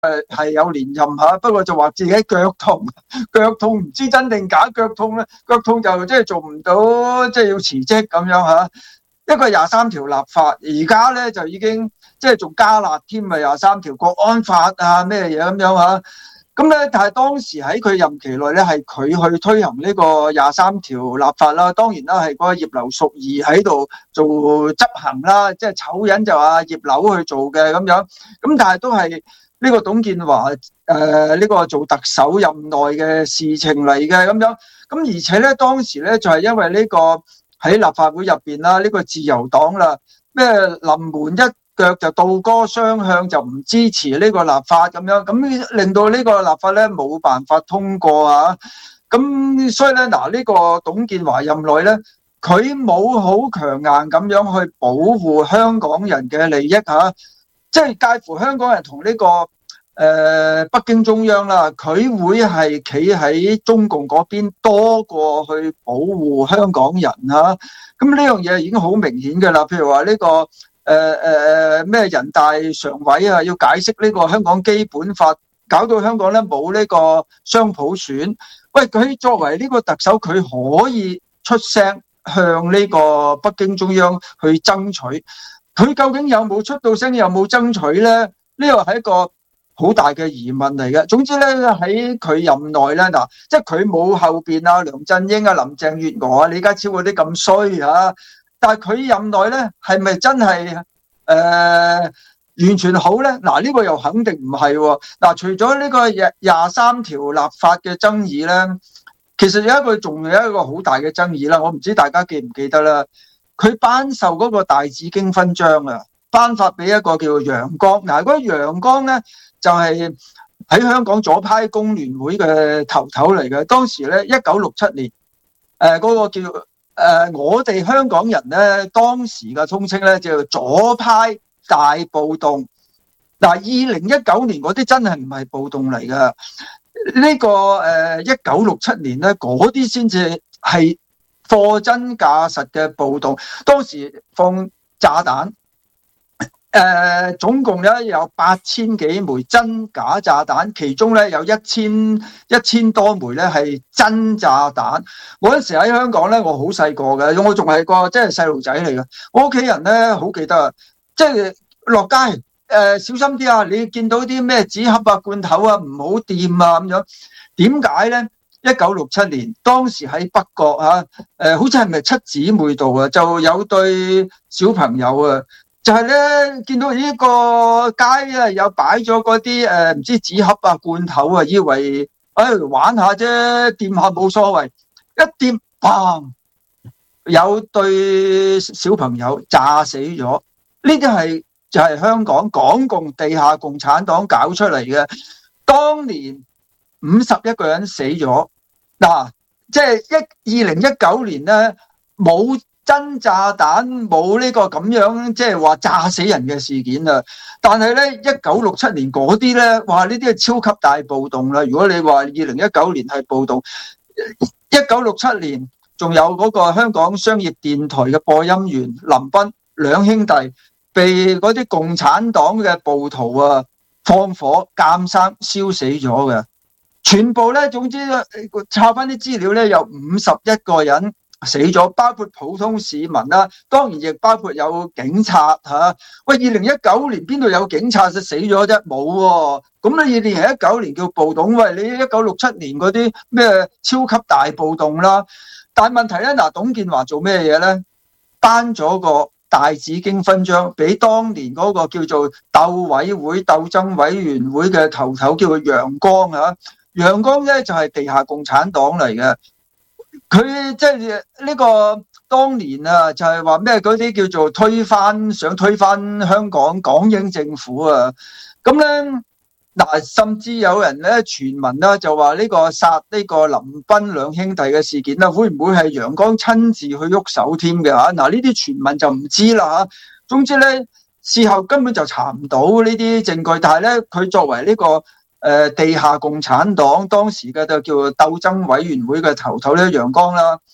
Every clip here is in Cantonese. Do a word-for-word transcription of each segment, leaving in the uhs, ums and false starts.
誒係有連任嚇，不過就話自己腳痛，腳痛唔知真定假，腳痛咧，腳痛就即係做唔到，即係要辭職咁樣嚇。一個廿三條立法，而家咧就已經即係仲加辣添，咪廿三條國安法啊咩嘢咁樣嚇。咁咧，但係當時喺佢任期內咧，係佢去推行呢個廿三條立法啦。當然啦，係嗰個葉劉淑儀喺度做執行啦，即係醜人就話葉劉去做嘅咁樣。咁但係都係呢個董建華誒呢個做特首任內嘅事情嚟嘅咁樣。咁而且咧，當時咧就係因為呢個喺立法會入邊啦，呢個自由黨啦，咩臨門一腳就倒戈雙向，就唔支持呢個立法咁樣，咁令到呢個立法咧冇辦法通過啊。咁所以咧嗱，呢個董建華任內咧，佢冇好強硬咁樣去保護香港人嘅利益嚇，即係介乎香港人同呢個誒北京中央啦，佢會係企喺中共嗰邊多過去保護香港人嚇。咁呢樣嘢已經好明顯嘅啦，譬如話呢個。誒誒誒咩人大常委啊，要解釋呢個香港基本法，搞到香港咧冇呢個雙普選。喂，佢作為呢個特首，佢可以出聲向呢個北京中央去爭取。佢究竟有冇出到聲，有冇爭取咧？呢個係一個好大嘅疑問嚟嘅。總之咧，喺佢任內咧，嗱，即係佢冇後邊啊梁振英啊林鄭月娥啊李家超嗰啲咁衰啊。但係佢任內咧，係咪真係誒、呃、完全好咧？嗱，呢個又肯定唔係喎。嗱，除咗呢個廿廿三條立法嘅爭議咧，其實有一個仲有一個好大嘅爭議啦。我唔知大家記唔記得啦。佢頒授嗰個大紫荊勳章啊，頒發俾一個叫做楊光。嗱，嗰個楊光咧就係、是、喺香港左派工聯會嘅頭頭嚟嘅。當時咧，一九六七年，誒、呃、嗰、那個叫。誒、呃，我哋香港人咧，當時嘅通稱咧叫做左派大暴動。嗱，二零一九年嗰啲真係唔係暴動嚟噶，呢、這個誒一九六七年咧嗰啲先至係貨真價實嘅暴動。當時放炸彈。誒、呃，總共咧有八千幾枚真假炸彈，其中咧有一千一千多枚咧係真炸彈。嗰陣時喺香港咧，我好細個嘅，我仲係個即係細路仔嚟嘅。我屋企人咧好記得啊，即係落街誒、呃、小心啲啊！你見到啲咩紙盒啊、罐頭啊，唔好掂啊咁樣。點解咧？一九六七年當時喺北角啊，誒、呃、好似係咪七姊妹道啊，就有對小朋友啊。就係咧，見到呢個街啊，有擺咗嗰啲誒唔知紙盒啊、罐頭啊，以為誒、哎、玩下啫，掂下冇所謂。一掂，砰！有對小朋友炸死咗。呢啲係就係香港港共地下共產黨搞出嚟嘅。當年五十一個人死咗。嗱，即係一二零一九年咧冇。真炸彈冇呢個咁樣即係話炸死人嘅事件啊，但係咧一九六七年嗰啲咧，哇呢啲係超級大暴動啦！如果你話二零一九年係暴動，一九六七年仲有嗰個香港商業電台嘅播音員林彬兩兄弟被嗰啲共產黨嘅暴徒啊放火監生燒死咗嘅，全部咧總之抄翻啲資料咧有五十一個人。死咗，包括普通市民啦，當然亦包括有警察吓。喂，二零一九年邊度有警察就死咗啫？冇喎。咁你二零一九年叫暴動，喂，你一九六七年嗰啲咩超級大暴動啦？但係問題咧，嗱，董建華做咩嘢咧？頒咗個大紫荊勳章俾當年嗰個叫做鬥委會鬥爭委員會嘅頭頭，叫做楊光啊。楊光咧就係地下共產黨嚟嘅。佢即係呢個當年啊，就係話咩嗰啲叫做推翻，想推翻香港港英政府啊。咁咧嗱，甚至有人咧傳聞啦，就話呢個殺呢個林彬兩兄弟嘅事件啦，會唔會係楊光親自去喐手添嘅嚇？嗱，呢啲傳聞就唔知啦嚇。總之咧，事後根本就查唔到呢啲證據，但係咧佢作為呢個。誒、呃、地下共產黨當時嘅就叫鬥爭委員會嘅頭頭咧楊光啦，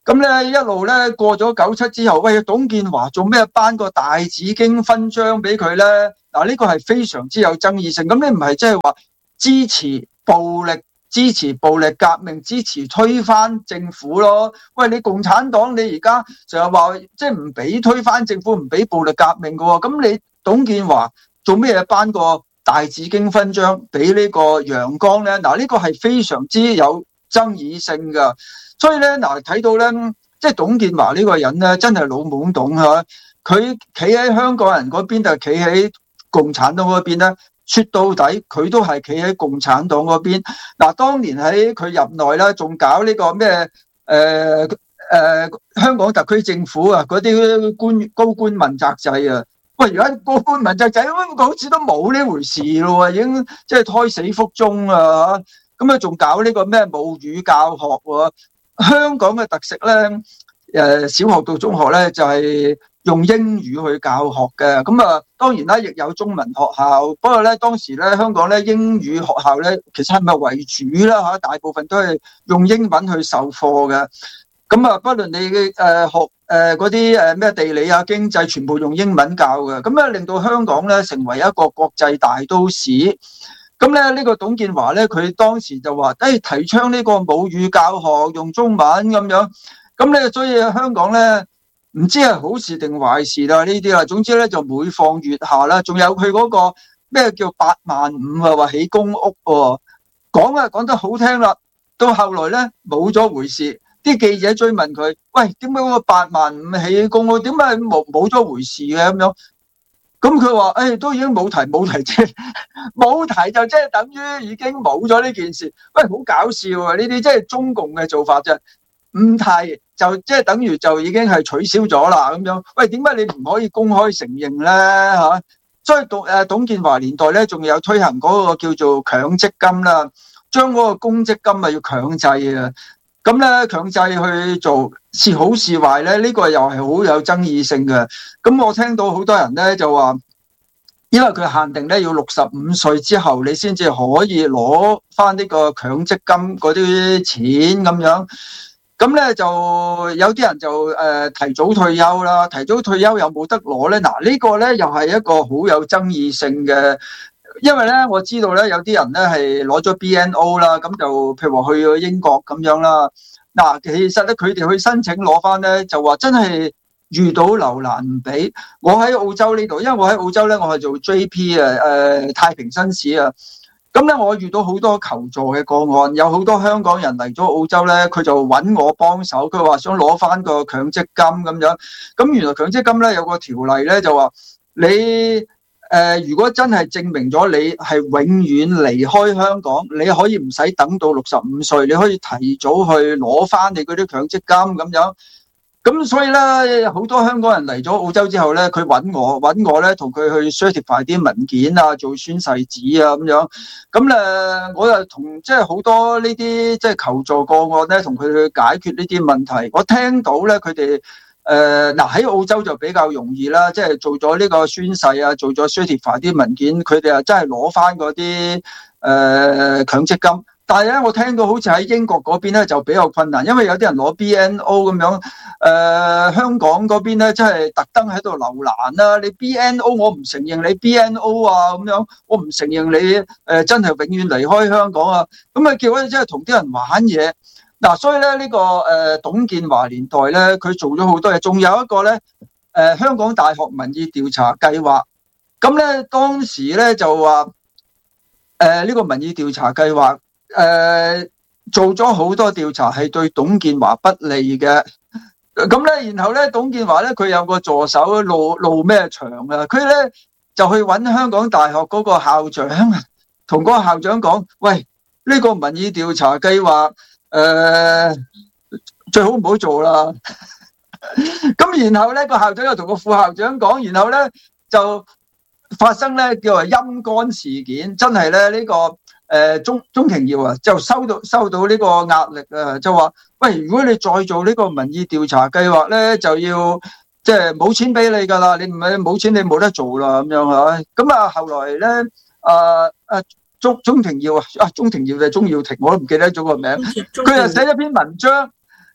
咁咧一路咧過咗九七之後，喂，董建華做咩頒個大紫荊勳章俾佢咧？嗱，呢個係非常之有爭議性。咁你唔係即係話支持暴力、支持暴力革命、支持推翻政府咯？喂，你共產黨你而家成日話即係唔俾推翻政府，唔俾暴力革命嘅喎，咁你董建華做咩頒個大紫荊勳章俾呢個楊光咧？嗱，呢個係非常之有爭議性㗎。所以咧，嗱，睇到咧，即係董建華呢個人咧，真係老懵懂嚇。佢企喺香港人嗰邊，就企喺共產黨嗰邊咧。說到底，佢都係企喺共產黨嗰邊。嗱，當年喺佢入內咧，仲搞呢個咩誒誒香港特區政府啊，嗰啲官高官問責制啊。喂，而家高官問責制咁好似都冇呢回事咯，已經即係胎死腹中啊！咁啊，仲搞呢個咩母語教學喎？香港嘅特色咧，誒小學到中學咧就係用英語去教學嘅，咁啊當然啦，亦有中文學校，不過咧當時咧香港咧英語學校咧其實係咪為主啦嚇？大部分都係用英文去授課嘅，咁啊不論你嘅誒學誒嗰啲誒咩地理啊經濟，全部用英文教嘅，咁啊令到香港咧成為一個國際大都市。咁咧呢個董建華咧，佢當時就話，誒、哎、提倡呢個母語教學用中文咁樣，咁咧所以香港咧唔知係好事定壞事啦呢啲啦。總之咧就每況愈下啦。仲有佢嗰個咩叫八萬五啊，話起公屋喎，講啊講得好聽啦，到後來咧冇咗回事。啲記者追問佢，喂，點解嗰個八萬五起公屋，點解冇冇咗回事嘅咁樣？咁佢話，誒、哎，都已經冇提冇提，即係冇提就即係等於已經冇咗呢件事。喂，好搞笑啊！呢啲即係中共嘅做法啫，唔提就即係等於就已經係取消咗啦咁樣。喂，點解你唔可以公開承認咧嚇？所以董誒董建華年代咧，仲有推行嗰個叫做強積金啦，將嗰個公積金啊要強制啊。咁咧強制去做是好是壞咧？呢個又係好有爭議性嘅。咁我聽到好多人咧就話，因為佢限定咧要六十五歲之後你先至可以攞翻呢個強積金嗰啲錢咁樣。咁咧就有啲人就誒提早退休啦，提早退休有冇得攞咧？嗱，呢個咧又係一個好有爭議性嘅。因為咧，我知道咧有啲人咧係攞咗 B N O 啦，咁就譬如話去咗英國咁樣啦。嗱，其實咧佢哋去申請攞翻咧，就話真係遇到留難唔俾。我喺澳洲呢度，因為我喺澳洲咧，我係做 J P 啊，誒太平紳士啊。咁咧我遇到好多求助嘅個案，有好多香港人嚟咗澳洲咧，佢就揾我幫手，佢話想攞翻個強積金咁樣。咁原來強積金咧有個條例咧就話你。誒、呃，如果真係證明咗你係永遠離開香港，你可以唔使等到六十五歲，你可以提早去攞翻你嗰啲強積金咁樣。咁所以咧，好多香港人嚟咗澳洲之後咧，佢揾我揾我咧，同佢去 certify 啲文件啊，做宣誓紙啊咁樣。咁咧，我又同即係好多呢啲即係求助個案咧，同佢去解決呢啲問題。我聽到咧，佢哋。誒嗱喺澳洲就比較容易啦，即係做咗呢個宣誓啊，做咗 certify 啲文件，佢哋啊真係攞翻嗰啲誒強積金。但係咧，我聽到好似喺英國嗰邊咧就比較困難，因為有啲人攞 B N O 咁樣，誒、呃、香港嗰邊咧真係特登喺度留難啦。你 B N O 我唔承認你 B N O 啊，咁樣我唔承認你誒、呃、真係永遠離開香港啊，咁啊叫佢真係同啲人玩嘢。嗱，所以咧呢個誒董建華年代咧，佢做咗好多嘢，仲有一個咧誒香港大學民意調查計劃。咁咧當時咧就話誒呢個民意調查計劃誒做咗好多調查係對董建華不利嘅。咁咧然後咧董建華咧佢有個助手露露咩場啊？佢咧就去揾香港大學嗰個校長，同嗰個校長講：喂，呢個民意調查計劃。誒、呃，最好唔好做啦。咁然後咧，個校長又同個副校長講，然後咧就發生咧叫做陰乾事件，真係咧呢、這個誒鍾鍾庭耀啊，就收到收到呢個壓力啊，就話喂，如果你再做呢個民意調查計劃咧，就要即係冇錢俾你噶啦，你唔係冇錢你冇得做啦咁樣吓。咁啊後來咧，啊啊。鍾鍾庭耀啊，啊鍾庭耀定係鍾耀庭，我都唔記得咗個名。佢又寫咗篇文章，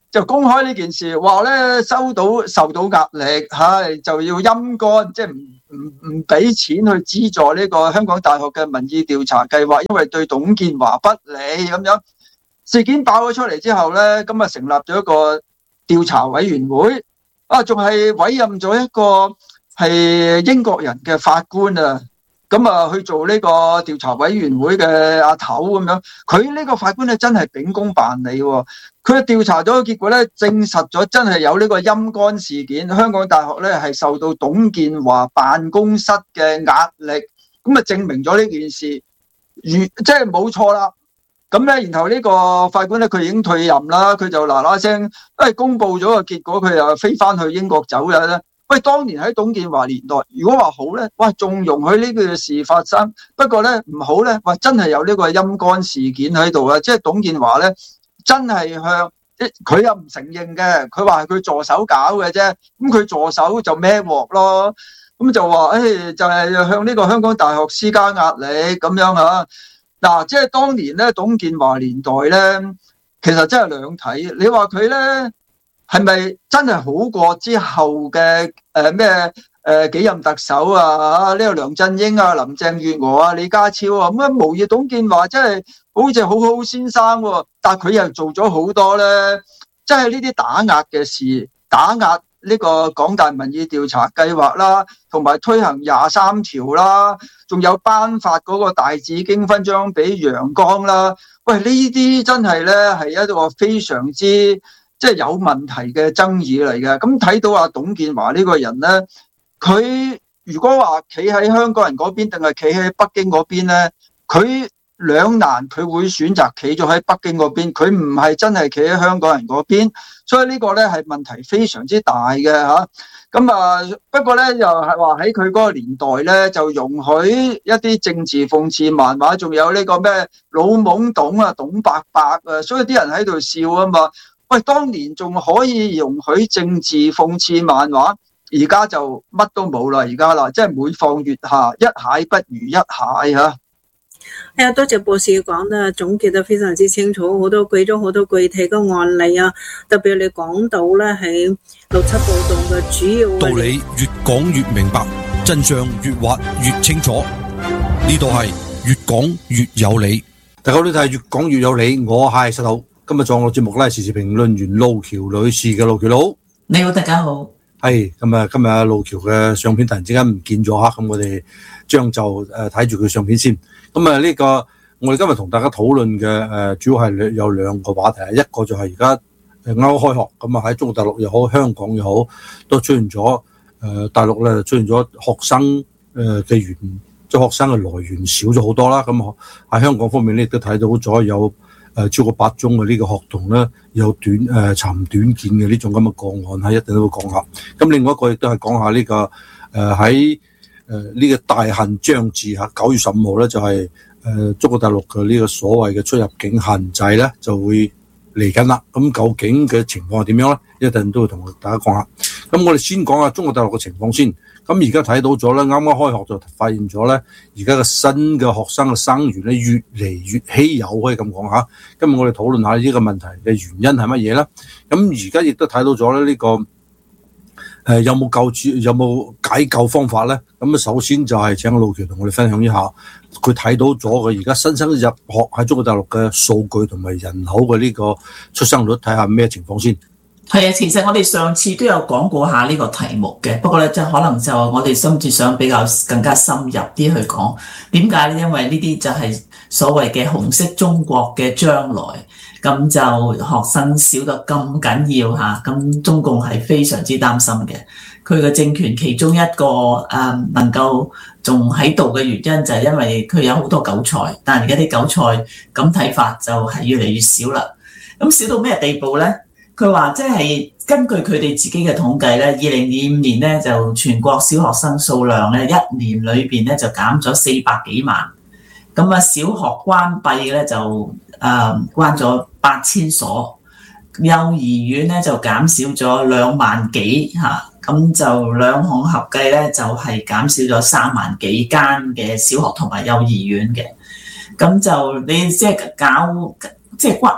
就公開呢件事，話咧收到受到壓力嚇，就要陰乾，即係唔唔唔俾錢去資助呢個香港大學嘅民意調查計劃，因為對董建華不利咁樣。事件爆咗出嚟之後咧，咁啊成立咗一個調查委員會，啊仲係委任咗一個係英國人嘅法官啊。咁啊，去做呢個調查委員會嘅阿頭咁樣，佢呢個法官咧真係秉公辦理喎。佢調查咗嘅結果咧，證實咗真係有呢個陰乾事件。香港大學咧係受到董建華辦公室嘅壓力，咁啊證明咗呢件事如即係冇錯啦。咁咧，然後呢個法官咧佢已經退任啦，佢就嗱嗱聲，因為公佈咗個結果，佢又飛翻去英國走咗咧。喂，當年喺董建華年代，如果話好咧，哇，仲容許呢個事發生。不過咧，唔好咧，哇，真係有呢個陰乾事件喺度啊！即係董建華咧，真係向，佢又唔承認嘅，佢話係佢助手搞嘅啫。咁佢助手就孭鑊咯，咁就話誒、哎，就係、是、向呢個香港大學施加壓力咁樣嚇。嗱、啊，即係當年咧，董建華年代咧，其實真係兩睇。你話佢咧？係咪真係好過之後嘅誒咩誒幾任特首啊？呢、這個梁振英啊、林鄭月娥啊、李家超啊，咁啊無疑董建華真係好似好好先生喎、啊，但係佢又做咗好多咧，即係呢啲打壓嘅事，打壓呢個港大民意調查計劃啦，同埋推行廿三條啦，仲有頒發嗰個大紫荊勳章俾楊光啦。喂，呢啲真係咧係一個非常之〜即係有問題嘅爭議嚟嘅。咁睇到阿董建華呢個人咧，佢如果話企喺香港人嗰邊定係企喺北京嗰邊咧，佢兩難，佢會選擇企咗喺北京嗰邊，佢唔係真係企喺香港人嗰邊，所以呢個咧係問題非常之大嘅嚇。咁啊，不過咧又係話喺佢嗰個年代咧，就容許一啲政治諷刺漫畫，仲有呢個咩老懵董啊、董伯伯啊，所以啲人喺度笑啊嘛。喂，當年仲可以容許政治諷刺漫畫，而家就乜都冇啦，而家啦，即係每況愈下，一蟹不如一蟹嚇。 係啊，多謝博士講得總結得非常之清楚，好多舉咗好多具體嘅案例啊，特別你講到咧喺六七暴動嘅主要道理越講越明白，真相越挖越清楚，呢度係越講越有理。 大家好，呢度係越講越有理，我係石頭。今日做我節目咧，時事評論員路橋女士嘅。路橋佬， 你好，大家好。 係咁啊，今日阿路橋嘅相片突然之間唔見咗吓，咁我哋將就誒睇住佢相片先。咁啊呢個我哋今日同大家討論嘅誒，主要係有兩個話題，一個就係而家啱啱開學，咁啊喺中國大陸又好，香港又好，都出現咗誒大陸咧出現咗學生誒嘅源，即係學生嘅來源少咗好多啦。咁喺香港方面咧，亦都睇到咗有。誒超過八宗嘅呢個學童咧，有短誒尋短見嘅呢種咁嘅個案，係一定都會講下。咁另外一個亦都係講下呢、這個誒喺誒呢個大限將至嚇，九月十五號咧就係、是、誒、呃、中國大陸嘅呢個所謂嘅出入境限制咧就會嚟緊啦。咁究竟嘅情況係點樣咧？一定都會同大家講下。咁我哋先講下中國大陸嘅情況先。咁而家睇到咗咧，啱啱開學就發現咗咧，而家嘅新嘅學生嘅生源咧越嚟越稀有，可以咁講下。今日我哋討論下呢個問題嘅原因係乜嘢咧？咁而家亦都睇到咗咧、這個，呢個誒有冇救治，有冇解救方法咧？咁啊，首先就係請路橋同我哋分享一下，佢睇到咗嘅而家新生入學喺中國大陸嘅數據同埋人口嘅呢個出生率，睇下咩情況先。 係啊，其實我哋上次都有講過下呢個題目嘅，不過咧即係可能就我哋甚至想比較更加深入啲去講，點解咧？因為呢啲就係所謂嘅紅色中國嘅將來，咁就學生少得咁緊要嚇，咁中共係非常之擔心嘅。佢嘅政權其中一個誒、嗯、能夠仲喺度嘅原因就係因為佢有好多韭菜，但係而家啲韭菜咁睇法就係越嚟越少啦。咁少到咩地步咧？佢話即係根據佢哋自己嘅統計咧，二零二五年咧就全國小學生數量咧一年裏邊咧就減咗四百幾萬，咁啊小學關閉咧就誒、呃、關咗八千所，幼兒園咧就減少咗兩萬幾嚇，咁就兩項合計咧就係減少咗三萬幾間嘅小學同埋幼兒園嘅，咁就你即係搞即係關。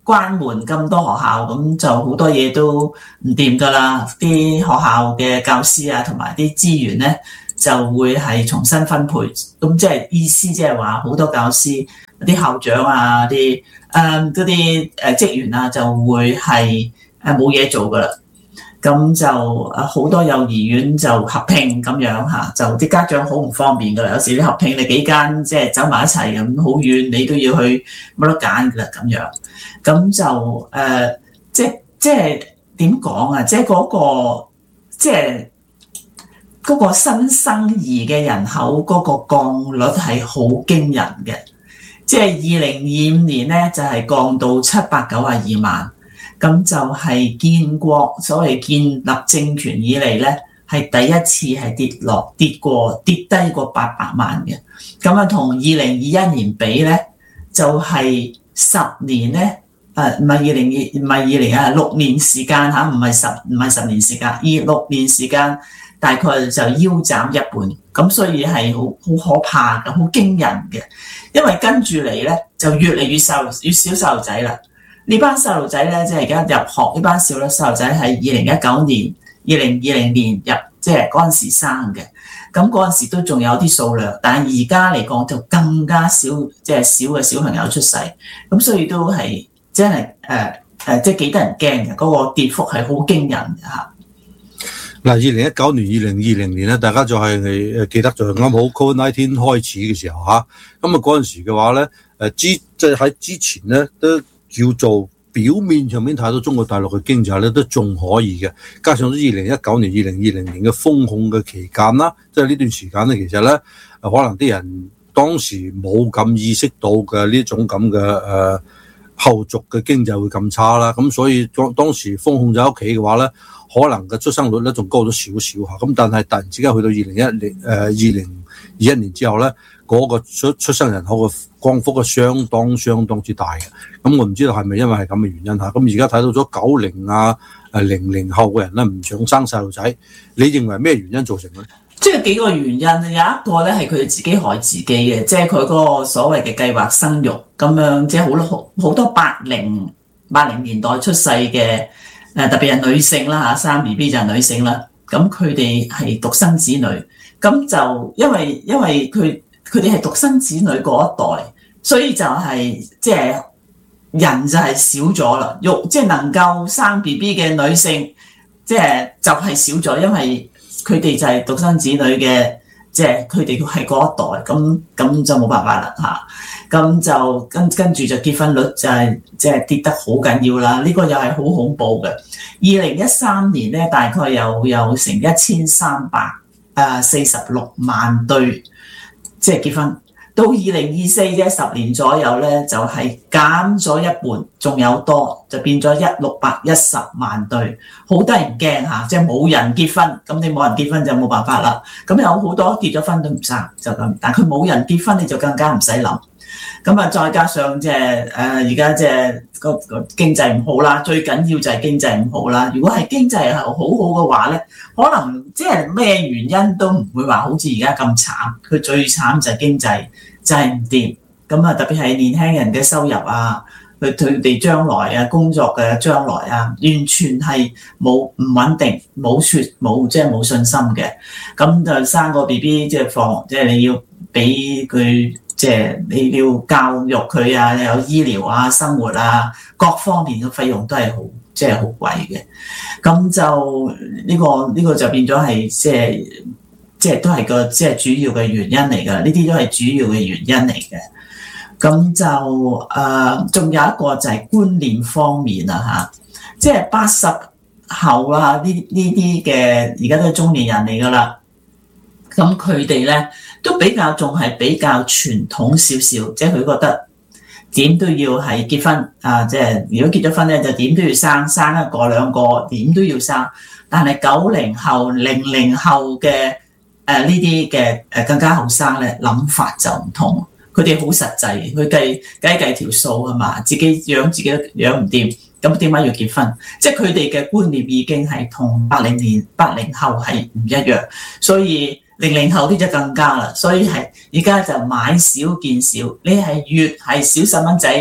關門咁多學校，咁就好多嘢都唔掂㗎啦。啲學校嘅教師啊，同埋啲資源咧，就會係重新分配。咁即係意思即係話，好多教師、啲校長啊、啲誒嗰啲誒職員啊，就會係誒冇嘢做㗎啦。咁就誒好多幼兒園就合併咁樣嚇，就啲家長好唔方便㗎啦。有時你合併你幾間即係走埋一齊咁好遠，你都要去冇得揀㗎啦咁樣。咁就誒、呃、即即係點講啊？即係嗰、嗰個即係嗰個新生兒嘅人口嗰個降率係好驚人嘅。即係二零二五年咧就係、是、降到七百九十二萬。咁就係建國所謂建立政權以嚟咧，係第一次係跌落跌過跌低過八百萬嘅。咁啊，同二零二一年比咧，就係、是、十年咧，誒唔係二零二唔係二零啊六年時間嚇，唔係十唔係十年時間，二六年時間大概就腰斬一半。咁所以係好好可怕嘅，好驚人嘅。因為跟住嚟咧，就越嚟越細越少細路仔啦。呢班細路仔咧，即係而家入學呢班小粒細路仔係二零一九年、二零二零年入，即係嗰陣時生嘅。咁嗰陣時都仲有啲數量，但係而家嚟講就更加少，即係少嘅小朋友出世。咁所以都係真係誒誒，即係幾得人驚嘅，嗰、嗰個跌幅係好驚人嘅嚇。 嗱，二零一九年、二零二零年咧，大家就係誒記得就係啱好 Covid 十九 開始嘅時候嚇。咁啊嗰陣時嘅話咧，誒之即係喺之前咧都叫做表面上面睇到中國大陸嘅經濟咧都仲可以嘅，加上咗二零一九年、二零二零年嘅封控嘅期間啦，即係呢段時間咧，其實咧可能啲人當時冇咁意識到嘅呢種咁嘅誒後續嘅經濟會咁差啦，咁所以當當時封控咗屋企嘅話咧，可能嘅出生率咧仲高咗少少嚇，咁但係突然之間去到二零一年誒二零二一年之後咧，嗰、那個出出生人口嘅降幅係相當相當之大嘅。咁我唔知道係咪因為係咁嘅原因嚇。咁而家睇到咗九零啊誒零零後嘅人咧唔想生細路仔，你認為咩原因造成咧？ 即係幾個原因，有一個咧係佢哋自己害自己嘅，即係佢嗰個所謂嘅計劃生育咁樣，即係好多好多八零八零年代出世嘅誒，特別係女性啦嚇，生 B B 就係女性啦。咁佢哋係獨生子女，咁就因為因為佢佢哋係獨生子女嗰一代，所以就係即係人就係少咗啦，肉即係能夠生 B B 嘅女性，即係就係少咗，因為佢哋就係獨生子女嘅，即係佢哋係嗰一代，咁咁就冇辦法啦嚇。咁就跟跟住就結婚率就係即係跌得好緊要啦。呢、這個又係好恐怖嘅。二零一三年咧，大概有有成一千三百誒四十六萬對即係結婚。到二零二四嘅十年左右咧，就係、是、減咗一半，仲有多就變咗一六百一十萬對，好得人驚嚇！即係冇人結婚，咁你冇人結婚就冇辦法啦。咁有好多結咗婚都唔生，就咁。但係佢冇人結婚，你就更加唔使諗。咁啊，再加上即係誒而家即係個個經濟唔好啦，最緊要就係經濟唔好啦。如果係經濟係好好嘅話咧，可能即係咩原因都唔會話好似而家咁慘。佢最慘就係經濟就係唔掂。咁啊，特別係年輕人嘅收入啊，佢佢哋將來啊工作嘅將來啊，完全係冇唔穩定，冇説冇即係冇信心嘅。咁就生個 B B 即係放，即係你要俾佢。即係你要教育佢啊，有醫療啊、生活啊，各方面嘅費用都係好，即係好貴嘅。咁就呢個呢個就變咗係即係即係都係個即係主要嘅原因嚟㗎。呢啲都係主要嘅原因嚟嘅。咁就誒，仲有一個就係觀念方面啊嚇，即係八十後啊呢呢啲嘅而家都係中年人嚟㗎啦。咁佢哋咧都比較仲係比較傳統少少，即係佢覺得點都要係結婚啊！即係如果結咗婚咧，就點都要生，生一個兩個點都要生。但係九零後、零零後嘅誒呢啲嘅誒更加後生咧，諗法就唔同。佢哋好實際，佢計計計條數係嘛，自己養自己養唔掂，咁點解要結婚？即係佢哋嘅觀念已經係同八零年、八零後係唔一樣，所以。零零後啲就更加啦，所以係而家就買少見少，你係越係小細蚊仔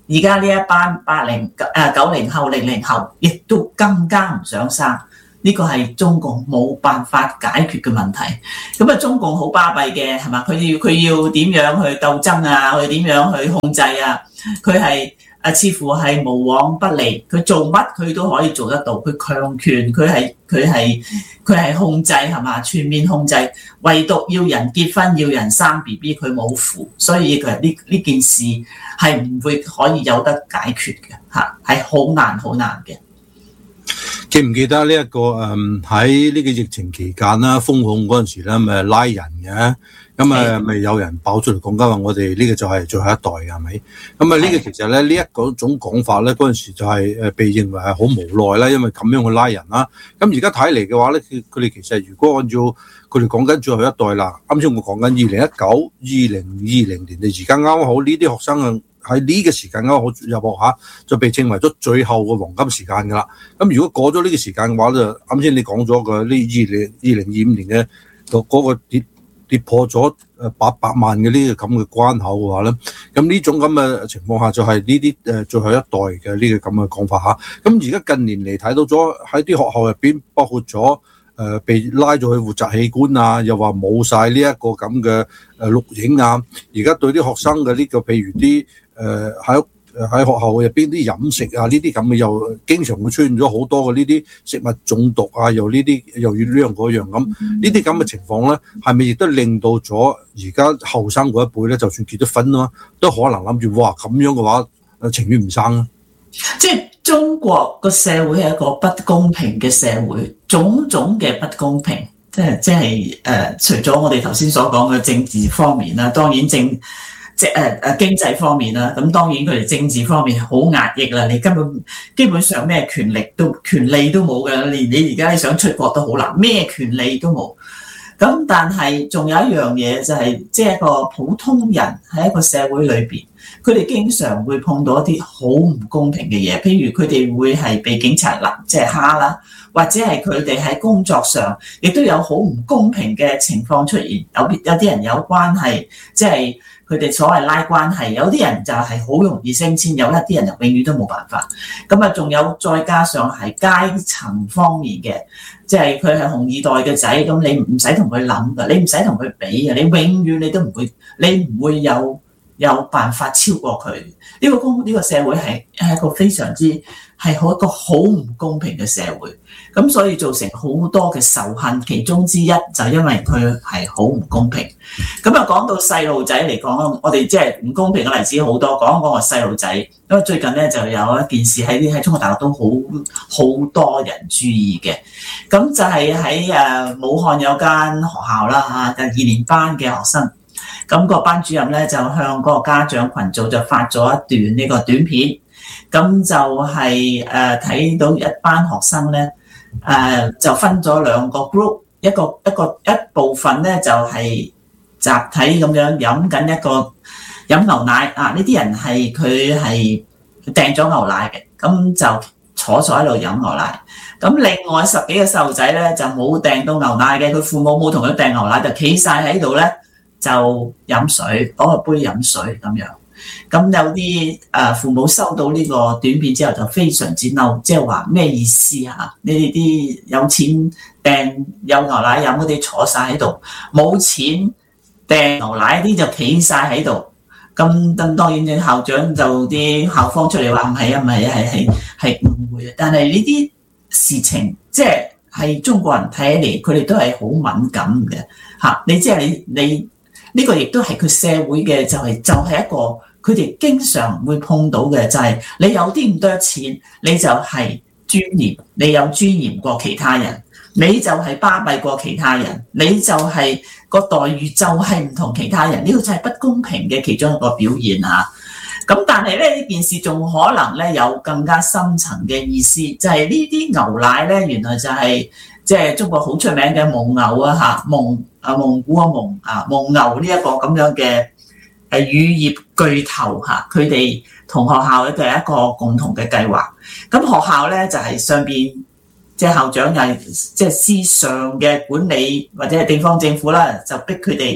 而家呢一班八零誒九零後、零零後，亦都更加唔想生。呢個係中共冇辦法解決嘅問題。咁啊，中共好巴閉嘅係嘛？佢要佢要點樣去鬥爭啊？佢點樣去控制啊？佢係啊，似乎係無往不利。佢做乜佢都可以做得到。佢強權，佢係佢係佢係控制係嘛？全面控制。唯獨要人結婚，要人生 B B， 佢冇符。所以佢呢呢件事係唔會可以有得解決嘅嚇，係好難好難嘅。 記唔記得呢、這、一個誒喺呢個疫情期間啦，封控嗰陣時咧，咪拉人嘅，咁啊咪有人爆出嚟講緊話，我哋呢個就係最後一代嘅，係咪？咁啊呢個其實咧呢一個種講法咧，嗰陣時就係誒被認為係好無奈啦，因為咁樣去拉人啦。咁而家睇嚟嘅話咧，佢佢哋其實如果按照佢哋講緊最後一代啦，啱先我講緊二零一九、二零二零年，而家啱啱好呢啲學生啊。喺呢個時間啱好入學下，就被稱為咗最後嘅黃金時間㗎啦。咁如果過咗呢個時間嘅話咧，啱先你講咗嘅呢二零二零二五年嘅嗰個跌跌破咗誒八百萬嘅呢個咁嘅關口嘅話咧，咁呢種咁嘅情況下就係呢啲誒最後一代嘅呢個咁嘅講法嚇。咁而家近年嚟睇到咗喺啲學校入邊，包括咗。誒、呃、被拉咗去活摘器官啊，又話冇晒呢一個咁嘅誒錄影啊。而家對啲學生嘅呢、這個，譬如啲誒喺喺學校入邊啲飲食啊，呢啲咁嘅又經常會出現咗好多嘅呢啲食物中毒啊，又呢啲又要呢樣嗰樣咁。呢啲咁嘅情況咧，係咪亦都令到咗而家後生嗰一輩咧，就算結咗婚啊，都可能諗住哇咁樣嘅話，誒情願唔生啦。 即係中國個社會係一個不公平嘅社會，種種嘅不公平，即係即係誒，除咗我哋頭先所講嘅政治方面啦，當然政即係誒誒經濟方面啦，咁當然佢哋政治方面好壓抑啦，你根本基本上咩權力都權利都冇嘅，連你而家你想出國都好難，咩權利都冇。咁但係仲有一樣嘢就係，即係一個普通人喺一個社會裏邊，佢哋經常會碰到一啲好唔公平嘅嘢，譬如佢哋會係被警察嗱即係蝦啦，或者係佢哋喺工作上亦都有好唔公平嘅情況出現，有有啲人有關係，即係佢哋所謂拉關係，有啲人就係好容易升遷，有一啲人就永遠都冇辦法。咁啊，仲有再加上係階層方面嘅。即係佢係紅二代嘅仔，咁你唔使同佢諗㗎，你唔使同佢比嘅，你永遠你都唔會，你唔會有有辦法超過佢。呢個公呢個社會係係一個非常之係好一個好唔公平嘅社會，咁所以造成好多嘅仇恨，其中之一就因為佢係好唔公平。咁啊講到細路仔嚟講，我哋即係唔公平嘅例子好多，講一講個細路仔，因為最近咧就有一件事喺喺中國大陸都好好多人注意嘅，咁就係喺誒武漢有間學校啦嚇，就二年班嘅學生，咁個班主任咧就向嗰個家長群組就發咗一段呢個短片。咁就係誒睇到一班學生咧，誒、呃、就分咗兩個 group， 一個一個一部分咧就係、是、集體咁樣飲緊一個飲牛奶啊！呢啲人係佢係訂咗牛奶嘅，咁就坐咗喺度飲牛奶。咁另外十幾個細路仔咧就冇訂到牛奶嘅，佢父母冇同佢訂牛奶，就企晒喺度咧就飲水，攞個杯飲水咁樣。咁有啲誒父母收到呢個短片之後就非常之嬲，即係話咩意思啊？你哋啲有錢訂有牛奶飲嗰啲坐晒喺度，冇錢訂牛奶啲就企晒喺度。咁咁當然嘅校長就啲校方出嚟話唔係啊，唔係啊，係係係誤會啊。但係呢啲事情即係係中國人睇起嚟，佢哋都係好敏感嘅嚇。你即係你你呢個亦都係佢社會嘅，就係就係一個。佢哋經常會碰到嘅就係你有啲咁多錢，你就係尊嚴，你有尊嚴過其他人，你就係巴閉過其他人，你就係個待遇就係唔同其他人，呢個就係不公平嘅其中一個表現嚇。咁但係咧呢件事仲可能咧有更加深層嘅意思，就係呢啲牛奶咧原來就係即係中國好出名嘅蒙牛啊嚇，蒙啊蒙古啊蒙啊蒙牛呢一個咁樣嘅。誒乳業巨頭嚇，佢哋同學校咧都係一個共同嘅計劃。咁學校咧就係上邊即係校長又係即係司上嘅管理或者係地方政府啦，就逼佢哋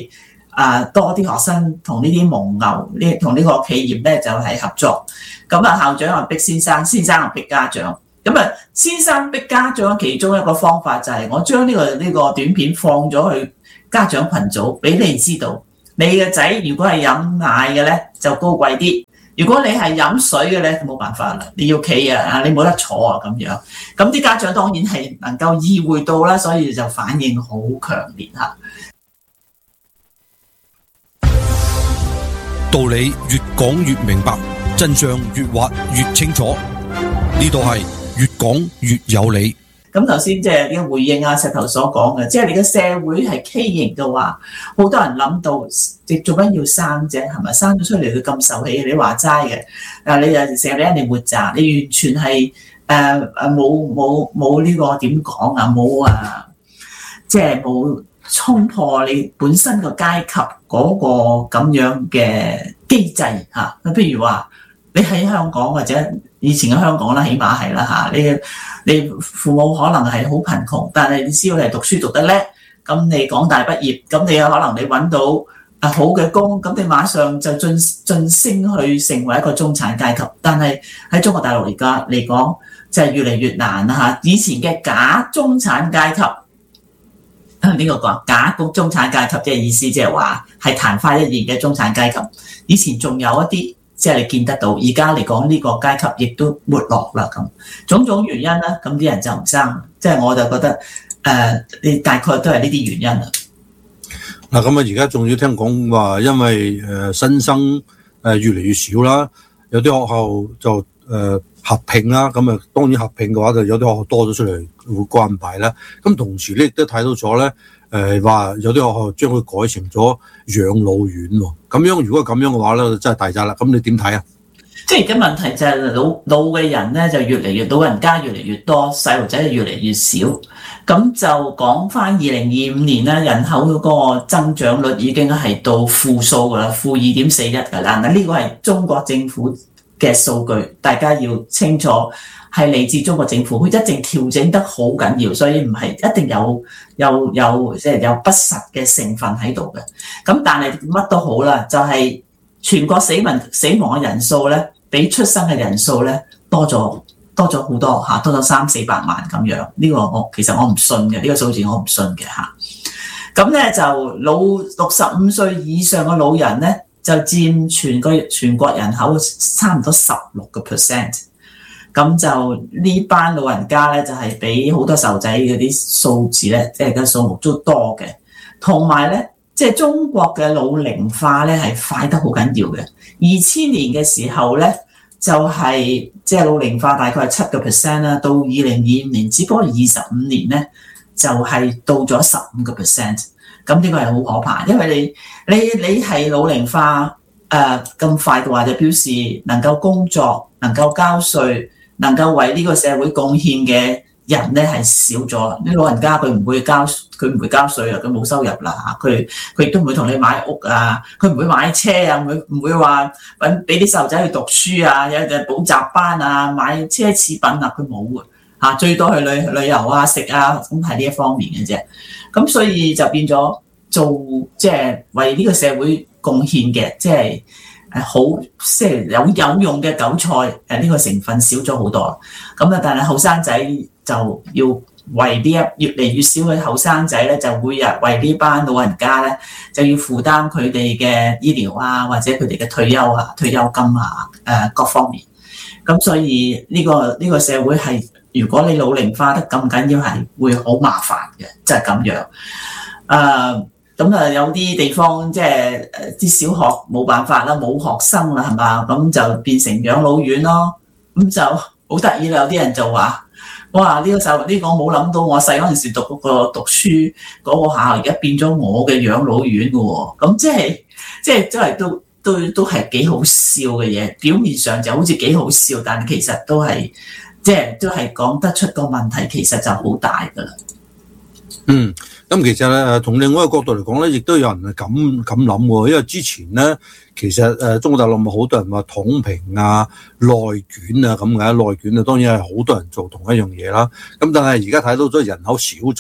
啊多啲學生同呢啲蒙牛呢同呢個企業咧就係合作。咁啊校長又逼先生，先生又逼家長。咁啊先生逼家長其中一個方法就係我將呢個呢個短片放咗去家長群組，俾你知道你嘅仔如果係飲奶嘅咧就高貴啲。如果你係飲水嘅咧，冇辦法啦，你要企啊，你冇得坐啊咁樣。咁啲家長當然係能夠意會到啦，所以就反應好強烈嚇。 道理越講越明白，真相越挖越清楚。呢度係越講越有理。 咁頭先即係呢個回應啊石頭所講嘅，即係你嘅社會係畸形嘅話，好多人諗到你做乜要生啫？係咪生咗出嚟佢咁受氣？你話齋嘅，啊你又成日俾人哋抹責，你完全係誒誒冇冇冇呢個點講啊？冇啊，即係冇衝破你本身個階級嗰個咁樣嘅機制嚇。譬如話你喺香港或者以前嘅香港啦，起碼係啦嚇，你你父母可能係好貧窮，但係你只要係讀書讀得叻，咁你港大畢業，咁你有可能你揾到啊好嘅工，咁你馬上就晉晉升去成為一個中產階級。但係喺中國大陸而家嚟講，就係越嚟越難啦嚇。以前嘅假中產階級，呢個講假中產階級即係意思即係話係曇花一現嘅中產階級。以前仲有一啲。即係你見得到，而家嚟講呢個階級亦都沒落啦咁，種種原因啦，咁啲人就唔生，即係我就覺得誒，你、呃、大概都係呢啲原因啦。 嗱咁啊，而家仲要聽講話，因為誒新生誒越嚟越少啦，有啲學校就誒合併啦，咁啊當然合併嘅話就有啲學校多咗出嚟會關閉啦。咁同時咧亦都睇到咗咧。誒話有啲學校將佢改成咗養老院喎，咁樣如果咁樣嘅話咧，真係大劑啦。咁你點睇啊？ 即係而家問題就係老老嘅人咧就越嚟越老人家越嚟越多，細路仔就越嚟越少。咁就講翻二零二五年咧，人口嗰個增長率已經係到負數㗎啦，負二點四一㗎啦。嗱呢個係中國政府嘅數據，大家要清楚。係嚟自中國政府，佢一定調整得好緊要，所以唔係一定有有有即係有不實嘅成分喺度嘅。咁但係乜都好啦，就係、是、全國死亡死亡嘅人數咧，比出生嘅人數咧多咗多咗好多嚇，多咗三四百萬咁樣。呢、這個我其實我唔信嘅，呢、這個數字我唔信嘅嚇。咁咧就老六十五歲以上嘅老人咧，就佔全個全國人口差唔多十六個 percent。咁就呢班老人家咧，就係比好多細路仔嗰啲數字咧，即係嘅數目都多嘅。同埋咧，即係中國嘅老齡化咧係快得好緊要嘅。二千年嘅時候咧，就係即係老齡化大概係七個 percent 啦。到二零二五年，只不過二十五年咧，就係到咗十五個 percent。咁呢個係好可怕，因為你你你係老齡化誒咁快嘅話，就表示能夠工作、能夠交稅。能夠為呢個社會貢獻嘅人咧係少咗，啲老人家佢唔會交佢唔會交稅啊，佢冇收入啦嚇，佢佢亦都唔會同你買屋啊，佢唔會買車啊，唔會唔會話揾俾啲細路仔去讀書啊，有隻補習班啊，買奢侈品啊，佢冇嘅嚇，最多去旅旅遊啊、食啊，咁係呢一方面嘅啫。咁所以就變咗做即係為呢個社會貢獻嘅，即係。誒好，即係有有用嘅韭菜，誒呢個成分少咗好多。咁啊，但係後生仔就要為呢一越嚟越少嘅後生仔咧，就會啊為呢班老人家咧，就要負擔佢哋嘅醫療啊，或者佢哋嘅退休啊、退休金啊，誒各方面。咁所以呢個呢個社會係，如果你老齡化得咁緊要，係會好麻煩嘅，就係咁樣。誒。咁啊，有啲地方即係誒啲小學冇辦法啦，冇學生啦，係嘛？咁就變成養老院咯。咁就好得意啦，有啲人就話：哇！呢個時候呢個冇諗到，我細嗰陣時讀嗰個讀書嗰個學校，而家變咗我嘅養老院嘅喎。咁即係即係真係都都都係幾好笑嘅嘢。表面上就好似幾好笑，但係其實都係即係都係講得出個問題，其實就好大㗎啦。 嗯。咁其實咧，從另外一個角度嚟講咧，亦都有人係咁咁諗喎。因為之前咧，其實誒中國大陸咪好多人話躺平啊、內卷啊咁嘅，內卷啊當然係好多人做同一樣嘢啦。咁但係而家睇到咗人口少咗，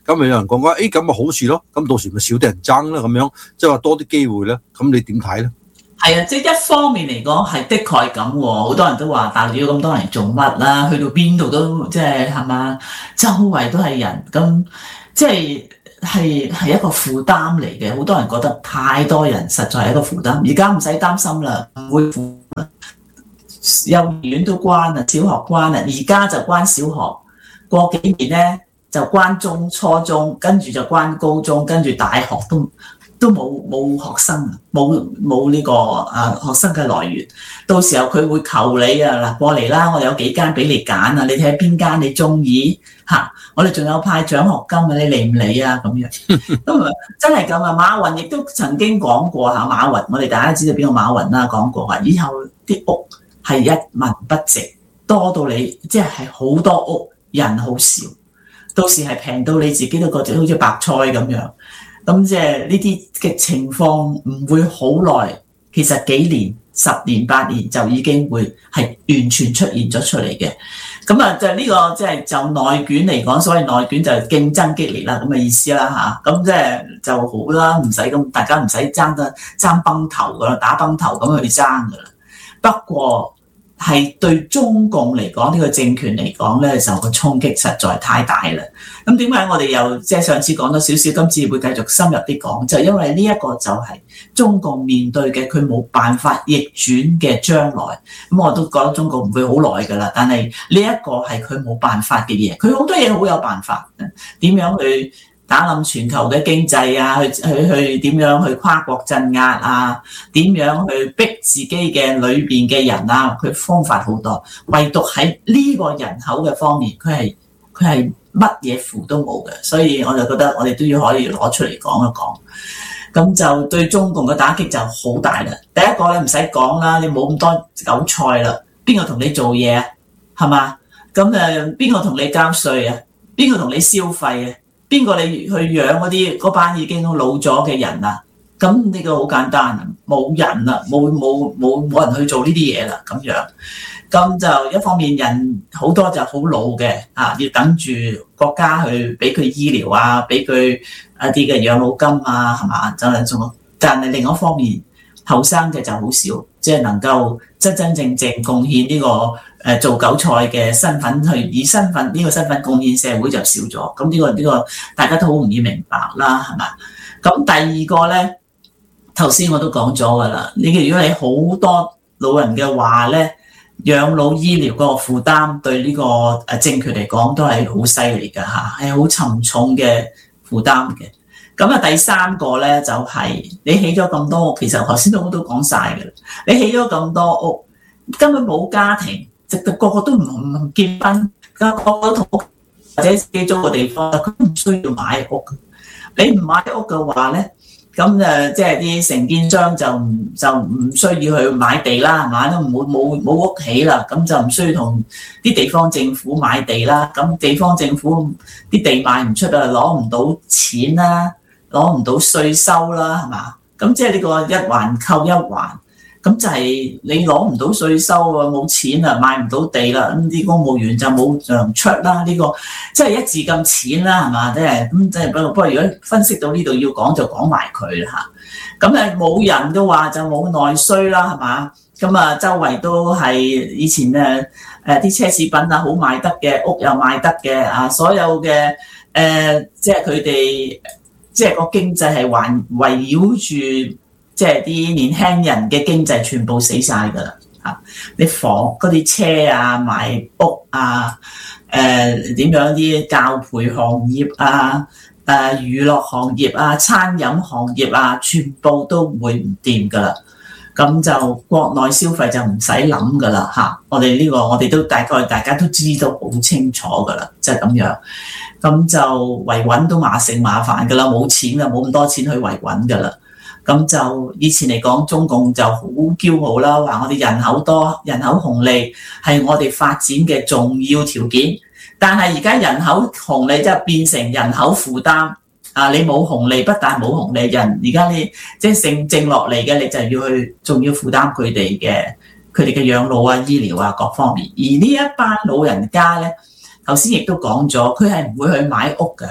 咁咪有人講講，誒咁咪好事咯，咁到時咪少啲人爭啦，咁樣即係話多啲機會咧。咁你點睇咧？ 係啊，即係一方面嚟講係的確係咁喎，好多人都話大陸要咁多人做乜啦？去到邊度都即係係嘛，周圍都係人，咁即係係係一個負擔嚟嘅。好多人覺得太多人實在係一個負擔。而家唔使擔心啦，唔會負擔。幼兒園都關啦，小學關啦，而家就關小學，過幾年咧就關中、初中，跟住就關高中，跟住大學都。都冇冇學生，冇冇呢個啊學生嘅來源。到時候佢會求你啊，嗱過嚟啦，我有幾間俾你揀啊，你睇下邊間你中意嚇。我哋仲有派獎學金啊，你嚟唔嚟啊？咁樣咁啊，真係咁啊！馬雲亦都曾經講過嚇，馬雲我哋大家知道邊個馬雲啦，講過話以後啲屋係一文不值，多到你即係係好多屋，人好少，到時係平到你自己都覺得好似白菜咁樣。咁即係呢啲嘅情況唔會好耐，其實幾年、十年、八年就已經會係完全出現咗出嚟嘅。咁啊，就呢個即係就內卷嚟講，所謂內卷就係競爭激烈啦，咁嘅意思啦嚇。咁即係就好啦，唔使咁大家唔使爭得爭崩頭噶啦，打崩頭咁去爭噶啦。不過係對中共嚟講，呢個政權嚟講咧，就個衝擊實在太大啦。咁點解我哋又即係上次講咗少少，今次會繼續深入啲講，就因為呢一個就係中共面對嘅佢冇辦法逆轉嘅將來。咁我都覺得中共唔會好耐㗎啦，但係呢一個係佢冇辦法嘅嘢，佢好多嘢好有辦法，點樣去打冧全球嘅經濟啊，去去去點樣去跨國鎮壓啊，點樣去逼自己嘅裏邊嘅人啊，佢方法好多，唯獨喺呢個人口嘅方面，佢係佢係乜嘢符都冇嘅，所以我就覺得我哋都要可以攞出嚟講一講。咁就對中共嘅打擊就好大啦。第一個咧唔使講啦，你冇咁多韭菜啦，邊個同你做嘢啊？係嘛？咁誒邊個同你交稅啊？邊個同你消費啊？邊個你去養嗰啲嗰班已經老咗嘅人啊？咁呢個好簡單，冇人啦，冇冇冇冇人去做呢啲嘢啦，咁樣。咁就一方面人好多就好老嘅啊，要等住國家去俾佢醫療啊，俾佢一啲嘅養老金啊，係嘛？就係仲，但係另一方面後生嘅就好少，即係能夠真真正正貢獻呢個誒做韭菜嘅身份去以身份呢個身份貢獻社會就少咗。咁呢個呢個大家都好容易明白啦，係嘛？咁第二個咧，頭先我都講咗㗎啦。你如果你好多老人嘅話咧，養老醫療嗰個負擔對呢個誒政權嚟講都係好犀利㗎嚇，係好沉重嘅負擔嘅。咁啊，第三個咧就係、是、你起咗咁多屋，其實頭先都都講晒㗎啦。你起咗咁多屋，根本冇家庭，直到個個都唔唔結婚，個個都同屋或者自己租個地方，佢唔需要買屋。你唔買屋嘅話咧，咁誒即係啲承建商就唔就唔需要去買地啦，係嘛？都冇冇冇屋起啦，咁就唔需要同啲地方政府買地啦。咁地方政府啲地賣唔出啊，攞唔到錢啦，攞唔到稅收啦，係嘛？咁即係呢個一環扣一環，咁就係你攞唔到稅收啊，冇錢啊，買唔到地啦，咁啲公務員就冇糧出啦。呢個即係一字咁淺啦，係嘛？即係咁即係不過不過，如果分析到呢度要講就講埋佢啦嚇。咁誒冇人嘅話就冇內需啦，係嘛？咁啊周圍都係以前誒誒啲奢侈品啊好賣得嘅，屋又賣得嘅啊，所有嘅誒、呃、即係佢哋即係個經濟係環圍繞住。即係啲年輕人嘅經濟全部死晒㗎啦嚇！你房嗰啲車啊、買屋啊、誒點樣啲教培行業啊、誒娛樂行業啊、餐飲行業啊，全部都會唔掂㗎啦。咁就國內消費就唔使諗㗎啦嚇！我哋呢個我哋都大概大家都知道好清楚㗎啦，即係咁樣。咁就維穩都麻成麻煩㗎啦，冇錢啦，冇咁多錢去維穩㗎啦。咁就以前嚟講，中共就好驕傲啦，話我哋人口多、人口紅利係我哋發展嘅重要條件。但係而家人口紅利就變成人口負擔啊！你冇紅利，不但冇紅利，人而家你即係剩剩落嚟嘅，你就要去仲要負擔佢哋嘅佢哋嘅養老啊、醫療啊各方面。而呢一班老人家咧，頭先亦都講咗，佢係唔會去買屋㗎。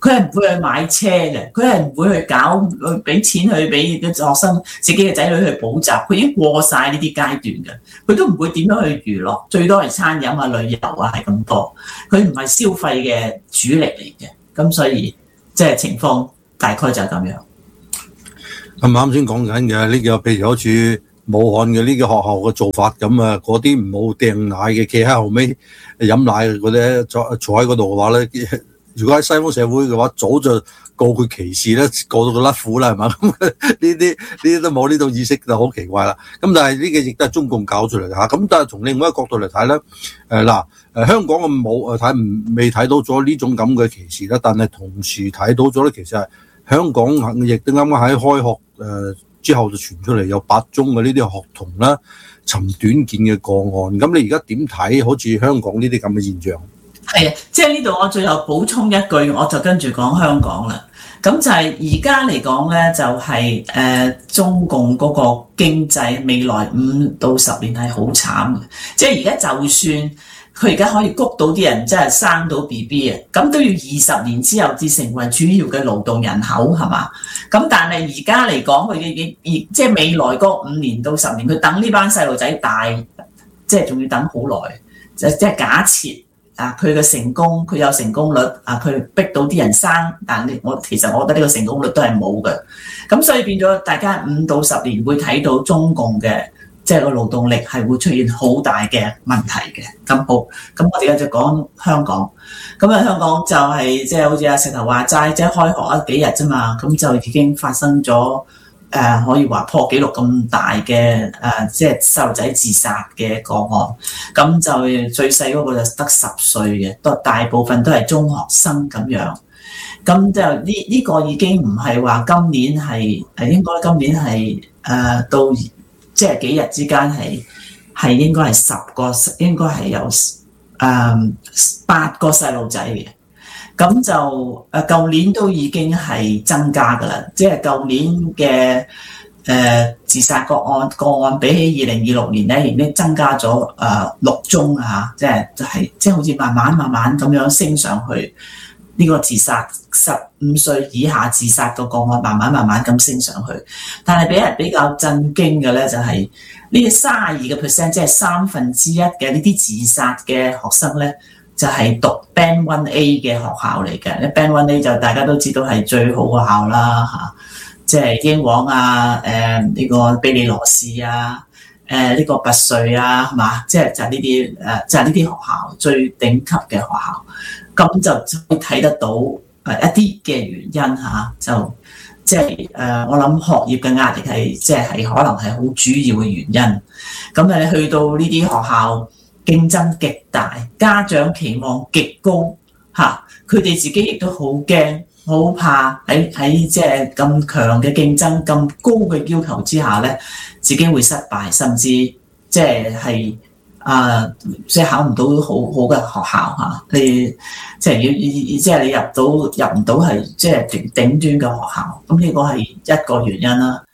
佢係唔會去買車嘅，佢係唔會去搞去俾錢去俾啲學生自己嘅仔女去補習，佢已經過晒呢啲階段嘅，佢都唔會點樣去娛樂，最多係餐飲啊、旅遊啊係咁多，佢唔係消費嘅主力嚟嘅，咁所以即係情況大概就係咁樣。 咁啱先講緊嘅呢個，譬如好似武漢嘅呢個學校嘅做法咁啊，嗰啲唔好掟奶嘅，企喺後尾飲奶嗰啲坐坐喺嗰度嘅話咧，如果喺西方社會嘅話，早就告佢歧視咧，告到佢甩褲啦，係嘛？咁呢啲呢啲都冇呢種意識就好奇怪啦。咁但係呢個亦都係中共搞出嚟嘅嚇。咁但係從另外一個角度嚟睇咧，誒嗱誒香港嘅冇誒睇唔未睇到咗呢種咁嘅歧視啦，但係同時睇到咗咧，其實係香港亦都啱啱喺開學誒、呃、之後就傳出嚟有八宗嘅呢啲學童啦尋短見嘅個案。咁你而家點睇？好似香港呢啲咁嘅現象？ 係啊，即係呢度我最後補充一句，我就跟住講香港啦。咁就係而家嚟講咧，就係、是、誒、呃、中共嗰個經濟未來五到十年係好慘嘅。即係而家就算佢而家可以谷到啲人，即係生到 B B 啊，咁都要二十年之後至成為主要嘅勞動人口係嘛？咁但係而家嚟講，佢嘅即係未來嗰五年到十年，佢等呢班細路仔大，即係仲要等好耐。就即係假設。啊！佢嘅成功，佢有成功率啊！佢逼到啲人生，但係我其實我覺得呢個成功率都係冇嘅。咁所以變咗大家五到十年會睇到中共嘅即係個勞動力係會出現好大嘅問題嘅。咁好，咁我哋而家就講香港。咁啊，香港就係即係好似阿石頭話齋，即係開學一幾日啫嘛，咁就已經發生咗。誒、呃、可以話破紀錄咁大嘅誒、呃，即係細路仔自殺嘅個案，咁就最細嗰個就得十歲嘅，都大部分都係中學生咁樣。咁就呢呢、呢個已經唔係話今年係誒，應該今年係誒、呃、到即係幾日之間係係應該係十個，應該係有誒、呃、八個細路仔嘅。咁就誒舊年都已經係增加㗎啦，即係舊年嘅誒、呃、自殺個案個案比起二零二六年咧，已經增加咗誒、呃、六宗啊，即係就係即係好似慢慢慢慢咁樣升上去。呢、這個自殺十五歲以下自殺個個案慢慢慢慢咁升上去，但係俾人比較震驚嘅咧就係呢個三十二個 percent， 即係三分之一嘅呢啲自殺嘅學生咧。就係讀 Band One A 嘅學校嚟嘅 ，Band One A 就大家都知道係最好學校啦嚇，即係英皇啊、誒、呃、呢、這個庇理羅士啊、誒、呃、呢、這個拔萃啊，係嘛？即係就係呢啲誒，就係呢啲學校最頂級嘅學校，咁就可以睇得到誒一啲嘅原因嚇，就即係誒我諗學業嘅壓力係即係係可能係好主要嘅原因。咁你去到呢啲學校。競爭極大，家長期望極高嚇，佢哋自己亦都好驚，好怕喺喺即係咁強嘅競爭、咁高嘅要求之下咧，自己會失敗，甚至即係係啊，即係考唔到好好嘅學校嚇。你即係要即係你入到入唔到係即係頂頂端嘅學校，咁呢個係一個原因啦。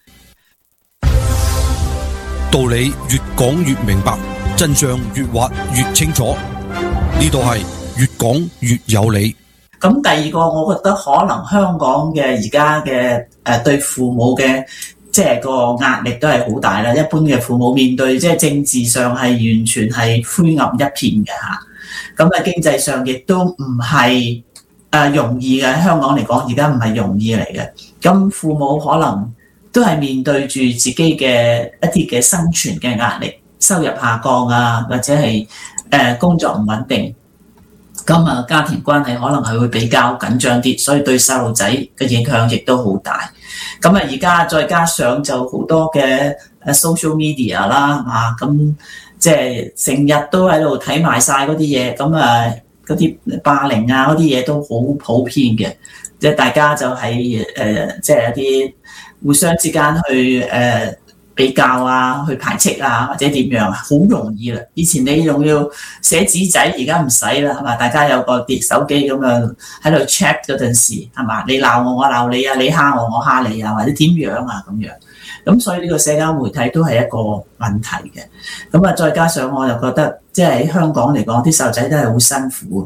道理越講越明白。真相越挖越清楚，呢度係越講越有理。 咁第二個，我覺得可能香港嘅而家嘅誒對父母嘅即係個壓力都係好大啦。一般嘅父母面對即係政治上係完全係灰暗一片嘅嚇，咁啊經濟上亦都唔係誒容易嘅。香港嚟講，而家唔係容易嚟嘅。咁父母可能都係面對住自己嘅一啲嘅生存嘅壓力。收入下降啊，或者係誒、呃、工作唔穩定，咁啊家庭關係可能係會比較緊張啲，所以對細路仔嘅影響亦都好大。咁啊而家再加上就好多嘅誒 social media 啦，啊咁即係成日都喺度睇埋晒嗰啲嘢，咁啊嗰啲霸凌啊嗰啲嘢都好普遍嘅，即係大家就喺誒即係一啲互相之間去誒。呃比較啊，去排斥啊，或者點樣啊，好容易啦。以前你仲要寫紙仔，而家唔使啦，係嘛？大家有個電手機咁樣喺度 check 嗰陣時，係嘛？你鬧我，我鬧你啊，你蝦我，我蝦你啊，或者點樣啊咁樣。咁所以呢個社交媒體都係一個問題嘅。咁啊，再加上我就覺得，即係喺香港嚟講，啲細路仔都係好辛苦，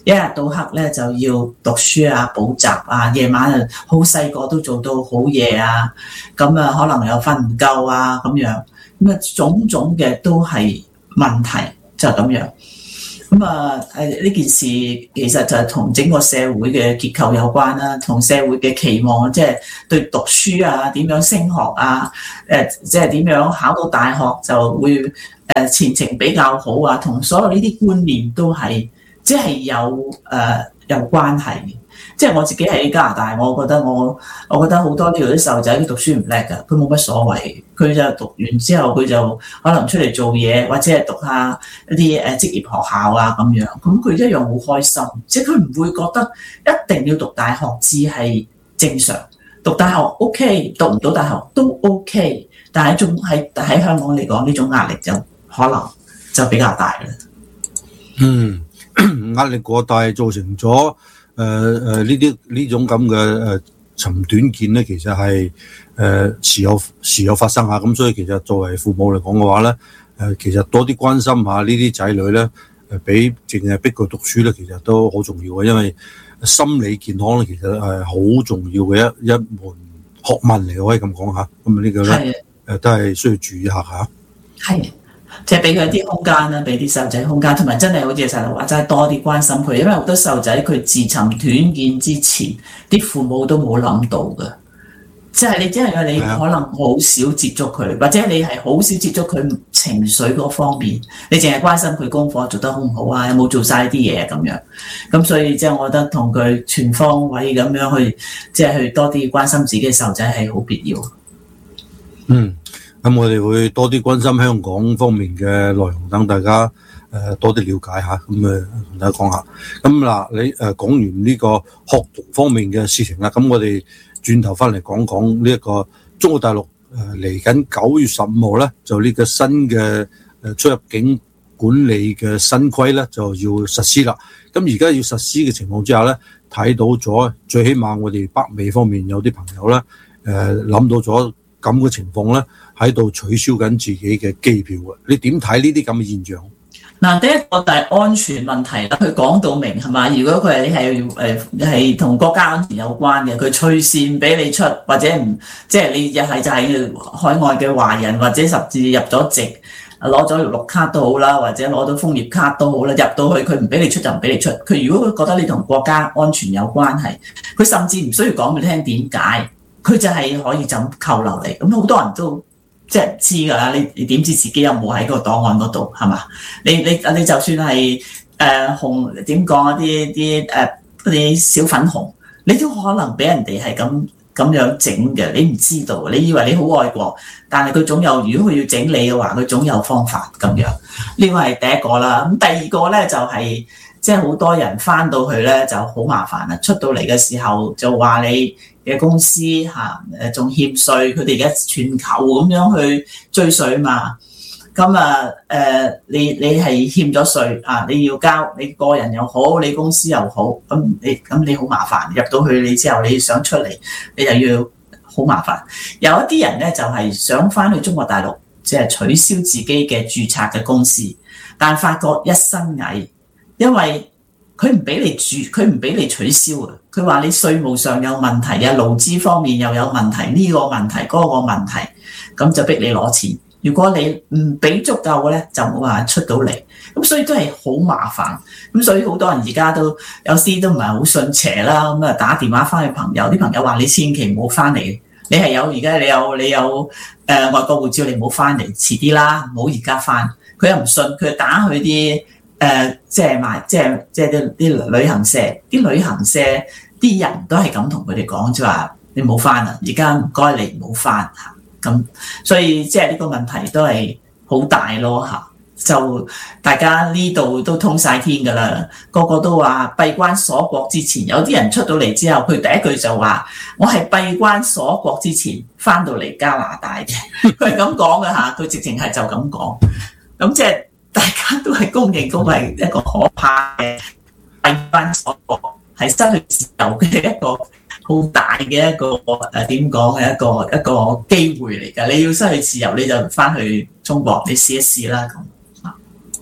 一日到黑咧就要讀書啊、補習啊，夜晚啊好細個都做到好夜啊，咁啊可能又瞓唔夠啊咁樣，咁啊種種嘅都係問題，就係咁樣。咁啊誒呢件事其實就係同整個社會嘅結構有關啦，同社會嘅期望，即係對讀書啊、點樣升學啊、誒即係點樣考到大學就會誒前程比較好啊，同所有呢啲觀念都係。即係有誒、呃、有關係嘅，即係我自己喺加拿大，我覺得我我覺得好多呢度啲細路仔讀書唔叻㗎，佢冇乜所謂，佢就讀完之後佢就可能出嚟做嘢，或者係讀下一啲誒職業學校啊咁樣，咁佢一樣好開心，即係佢唔會覺得一定要讀大學至係正常，讀大學 OK， 讀唔到大學都 OK， 但係一種喺喺香港嚟講呢種壓力就可能就比較大啦。 嗯。壓力過大造成咗誒誒呢啲呢種咁嘅誒尋短見咧，其實係誒、呃、時有時有發生下，咁所以其實作為父母嚟講嘅話咧，誒、呃、其實多啲關心下呢啲仔女咧，誒比淨係逼佢讀書咧，其實都好重要嘅，因為心理健康咧其實係好重要嘅一一門學問嚟，可以咁講下。咁啊呢個咧誒都係需要注意下嚇。係。 即係俾佢一啲空間啦，俾啲細路仔空間，同埋真係好似細路話齋多啲關心佢，因為好多細路仔佢自尋短見之前，啲父母都冇諗到嘅。即係你即係你可能好少接觸佢，或者你係好少接觸佢情緒嗰方面，你淨係關心佢功課做得好唔好啊，有冇做晒啲嘢咁樣。咁所以即係我覺得同佢全方位咁樣去，即係去多啲關心自己嘅細路仔係好必要。 嗯。咁我哋會多啲關心香港方面嘅內容，等大家誒、呃、多啲了解下。咁誒同大家講下。咁嗱，你誒、呃、講完呢個學讀方面嘅事情啦，咁我哋轉頭翻嚟講講呢一個中國大陸誒嚟緊九月十五號咧，就呢個新嘅誒出入境管理嘅新規咧就要實施啦。咁而家要實施嘅情況之下咧，睇到咗最起碼我哋北美方面有啲朋友咧誒諗到咗咁嘅情況咧。喺度取消緊自己嘅機票嘅，你點睇呢啲咁嘅現象？ 嗱，第一個就係安全問題啦。佢講到明係嘛？如果佢係你係誒係同國家安全有關嘅，佢隨線俾你出，或者唔即係你又係就係海外嘅華人，或者甚至入咗籍攞咗綠卡都好啦，或者攞到楓葉卡都好啦，入到去佢唔俾你出就唔俾你出。佢如果佢覺得你同國家安全有關係，佢甚至唔需要講俾你聽點解，佢就係可以就咁扣留你。咁好多人都。即係知㗎啦，你你點知自己有冇喺個檔案嗰度係嘛？你你你就算係誒、呃、紅點講啊啲啲誒啲小粉紅，你都可能俾人哋係咁咁樣整嘅，你唔知道，你以為你好愛國，但係佢總有，如果佢要整你嘅話，佢總有方法咁樣。呢個係第一個啦。咁第二個咧就係、是、即係好多人返到去咧就好麻煩啦，出到嚟嘅時候就話你嘅公司嚇誒仲欠稅，佢哋而家全球咁樣去追稅嘛。咁啊誒，你你係欠咗稅啊，你要交，你個人又好，你公司又好，咁你咁你好麻煩。入到去你之後，你想出嚟，你就要好麻煩。有一啲人咧就係想返去中國大陸，即係取消自己嘅註冊嘅公司，但發覺一身蟻，因為佢唔俾你註，佢唔俾你取消啊！佢話你稅務上有問題啊，勞資方面又有問題，呢個問題嗰個問題，咁就逼你攞錢。如果你唔俾足夠嘅咧，就冇辦法出到嚟。咁所以都係好麻煩。咁所以好多人而家都有啲都唔係好信邪啦。咁啊打電話翻去朋友，啲朋友話你千祈唔好翻嚟。你係有而家你有你有誒、呃、外國護照，你唔好翻嚟，遲啲啦，唔好而家翻。佢又唔信，佢打去啲誒即係賣即係即係啲啲旅行社，啲旅行社啲人都係咁同佢哋講，即係話你唔好翻啦，而家唔該你唔好翻嚇。咁所以即係呢個問題都係好大咯嚇，就大家呢度都通晒天㗎啦，個個都話閉關鎖國之前，有啲人出到嚟之後，佢第一句就話我係閉關鎖國之前翻到嚟加拿大嘅，佢係咁講㗎嚇，佢直情係就咁講，咁即係大家都係公認嗰個係一個可怕嘅閉關鎖國，係失去自由嘅一個好大嘅一個誒點講嘅一個一個機會嚟㗎，你要失去自由你就翻去中國，你試一試啦咁。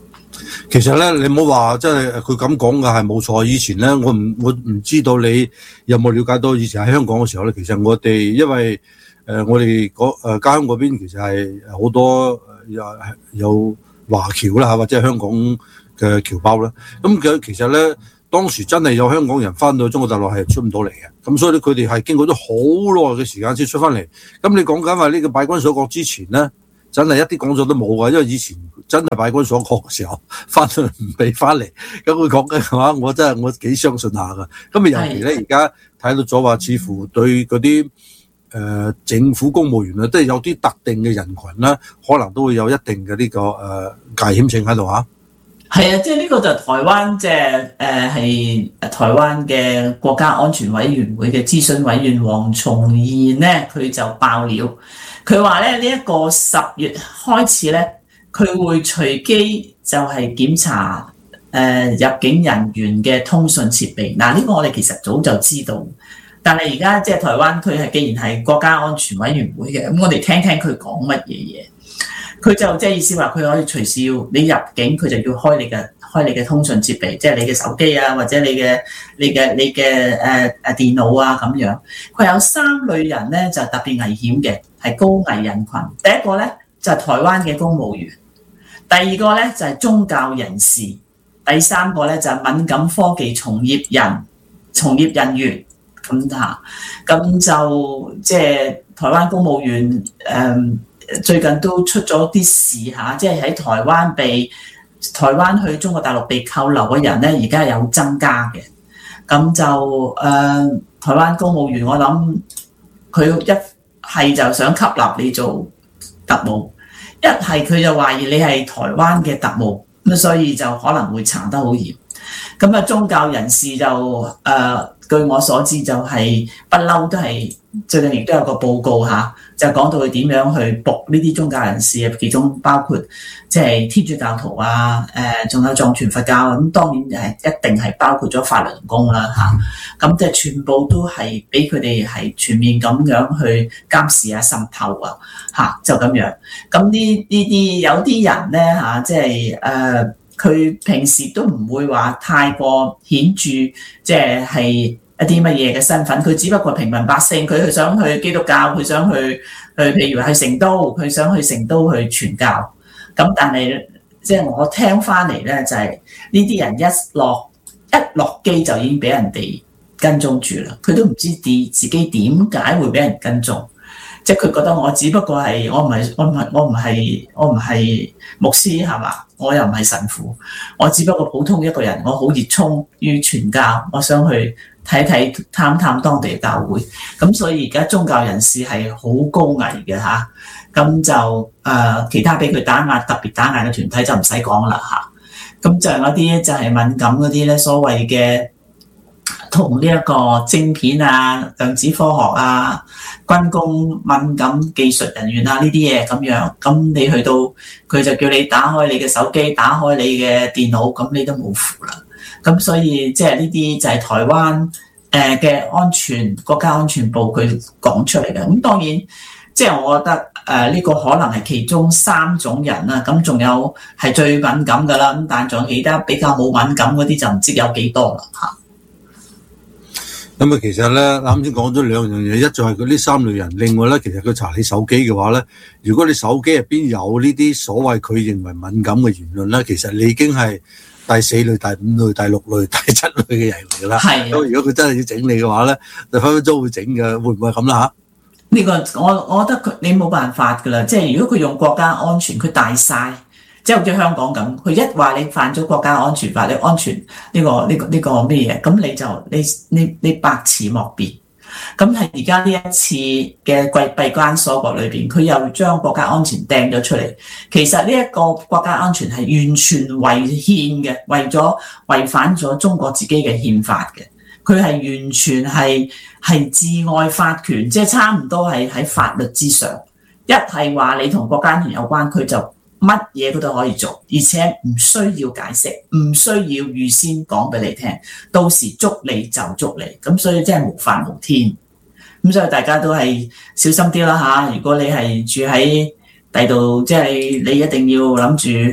其實咧，你唔好話，即係佢咁講嘅係冇錯。以前咧，我唔我唔知道你有冇了解到以前喺香港嘅時候咧，其實我哋因為誒、呃、我哋嗰誒家鄉嗰邊其實係好多有有華僑啦嚇，或者係香港嘅僑胞啦。咁佢其實咧，當時真係有香港人翻到中國大陸係出唔到嚟嘅。咁所以咧，佢哋係經過咗好耐嘅時間先出翻嚟。咁你講緊話呢個敗軍鎖國之前咧？真係一啲講咗都冇㗎，因為以前真係敗軍鎖國嘅時候，翻去唔俾翻嚟，咁佢講嘅話，我真係我幾相信下㗎。咁啊，尤其咧而家睇到咗話，似乎對嗰啲誒政府公務員啊，都係有啲特定嘅人群啦，可能都會有一定嘅呢、這個誒、呃、危險性喺度嚇。 係啊，即係呢個就台灣即係誒係台灣嘅國家安全委員會嘅諮詢委員黃崇賢咧，佢就爆料。佢話咧呢一、這個十月開始咧，佢會隨機就係檢查誒、呃、入境人員嘅通訊設備。嗱、呃、呢、這個我哋其實早就知道，但係而家即係台灣佢係既然係國家安全委員會嘅，咁我哋聽聽佢講乜嘢嘢。佢就即係意思話，佢可以隨時要你入境，佢就要開你嘅開你嘅通訊設備，即係你嘅手機啊，或者你嘅你嘅你嘅誒誒電腦啊咁樣。佢有三類人咧就特別危險嘅，係高危人群。第一個咧就係台灣嘅公務員，第二個咧就係宗教人士，第三個咧就係敏感科技從業人從業人員咁嚇。咁就即係台灣公務員誒。嗯最近都出咗啲事嚇，即係喺台灣被台灣去中國大陸被扣留嘅人咧，而家有增加嘅。咁就誒、呃、台灣公務員，我諗佢一係就想吸納你做特務，一係佢就懷疑你係台灣嘅特務，咁所以就可能會查得好嚴。咁啊，宗教人士就誒、呃、據我所知就係不嬲都係最近亦都有個報告嚇。就講到佢點樣去捕呢啲宗教人士啊，其中包括即係天主教徒啊，誒、呃，仲有藏傳佛教，咁當然係一定係包括咗法輪功啦嚇。咁即係全部都係俾佢哋係全面咁樣去監視啊、滲透啊嚇，就咁樣。咁呢呢啲有啲人咧嚇，即係誒，佢、呃、平時都唔會話太過顯著，即係係。一啲乜嘢嘅身份，佢只不過平民百姓，佢去想去基督教，佢想去去，譬如話去成都，佢想去成都去傳教。咁但係即係我聽翻嚟咧，就係呢啲人一落一落機就已經俾人哋跟蹤住啦。佢都唔知啲自己點解會俾人跟蹤，即係佢覺得我只不過係我唔係我唔係我唔係我唔係牧師係嘛，我又唔係神父，我只不過普通一個人，我好熱衷於傳教，我想去睇睇探探當地嘅教會，咁所以而家宗教人士係好高危嘅嚇，咁就誒、呃、其他俾佢打壓特別打壓嘅團體就唔使講啦嚇，咁就有啲就係敏感嗰啲咧，所謂嘅同呢一個晶片啊、量子科學啊、軍工敏感技術人員啊呢啲嘢咁樣，咁你去到佢就叫你打開你嘅手機、打開你嘅電腦，咁你都冇符啦。咁所以即係呢啲就係台灣誒嘅安全國家安全部佢講出嚟嘅。咁當然即係我覺得誒呢個可能係其中三種人啦。咁仲有係最敏感㗎啦。咁但係仲有其他比較冇敏感嗰啲就唔知有幾多啦嚇。 咁啊，其實咧啱先講咗兩樣嘢，一就係佢呢三類人，另外咧其實佢查你手機嘅話咧，如果你手機入邊有呢啲所謂佢認為敏感嘅言論咧，其實你已經係第四類、第五類、第六類、第七類嘅人嚟㗎啦。係。咁如果佢真係要整你嘅話咧，就分分鐘會整嘅，會唔會咁啦嚇？ 呢個我我覺得佢你冇辦法㗎啦，即係如果佢用國家安全，佢大晒，即係好似香港咁，佢一話你犯咗國家安全法，你安全呢、呢個呢、呢個呢、呢個咩嘢，咁你就你你你百詞莫辯。咁係而家呢一次嘅閉閉關鎖國裏邊，佢又將國家安全掟咗出嚟。其實呢一個國家安全係完全違憲嘅，為咗違反咗中國自己嘅憲法嘅。佢係完全係係至外法權，即係差唔多係喺法律之上。一係話你同國家安全有關，佢就乜嘢佢都可以做，而且唔需要解釋，唔需要預先講俾你聽，到時捉你就捉你，咁所以真係無法無天。咁所以大家都係小心啲啦嚇。如果你係住喺第度，即係你一定要諗住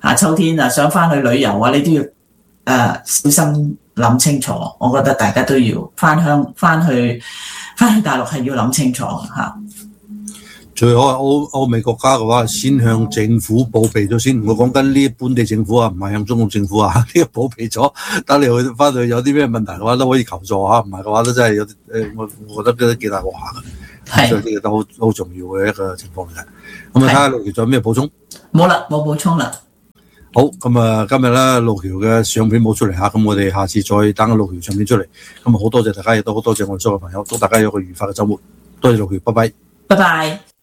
嚇秋天啊想翻去旅遊啊，你都要誒、呃、小心諗清楚。我覺得大家都要翻鄉翻去翻去大陸係要諗清楚嚇。 最好係歐歐美國家嘅話，先向政府報備咗先。我講緊呢本地政府啊，唔係向中國政府啊，呢個報備咗，等你去翻去有啲咩問題嘅話都可以求助嚇，唔係嘅話都真係有啲誒，我我覺得都幾大鑊下嘅，所以呢個都好好重要嘅一個情況嚟嘅。咁啊，睇下路橋仲有咩補充？ 冇啦，冇補充啦。 好，咁啊，今日咧路橋嘅相片冇出嚟嚇，咁我哋下次再等個路橋相片出嚟。咁啊，好多謝大家，亦都好多謝我哋所有朋友，祝大家有個愉快嘅週末。多謝路橋，拜拜。 拜拜。